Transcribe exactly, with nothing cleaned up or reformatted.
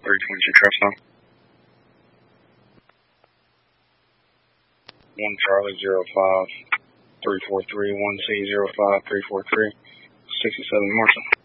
three twenty-two traffic stop. one Charlie zero five three four three one C zero five three four three sixty-seven Marshall.